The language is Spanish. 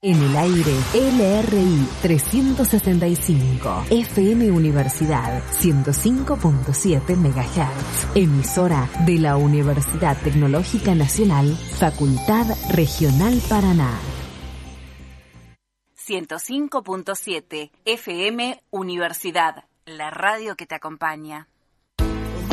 En el aire, LRI 365, FM Universidad 105.7 MHz, emisora de la Universidad Tecnológica Nacional, Facultad Regional Paraná. 105.7 FM Universidad, la radio que te acompaña.